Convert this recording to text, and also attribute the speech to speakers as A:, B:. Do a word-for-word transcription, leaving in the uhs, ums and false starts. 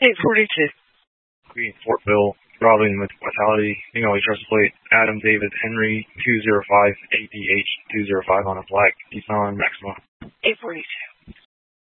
A: eight forty-two.
B: Green Fortville, robbing with mortality. Being always trust plate. Adam David Henry two zero five A D H two zero five on a black Nissan Maxima.
A: eight forty-two.